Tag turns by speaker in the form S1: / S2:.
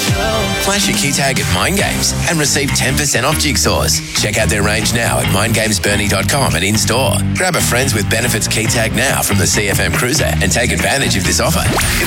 S1: Flash your key tag at Mind Games and receive 10% off jigsaws. Check out their range now at mindgamesburnie.com and in-store. Grab a Friends with Benefits key tag now from the CFM Cruiser and take advantage of this offer.